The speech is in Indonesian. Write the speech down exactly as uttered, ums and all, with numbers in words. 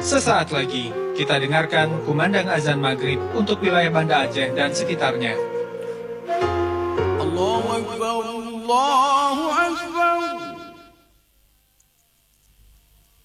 Sesaat lagi, kita dengarkan kumandang azan maghrib untuk wilayah Banda Aceh dan sekitarnya. Allahu Akbar, Allahu Akbar.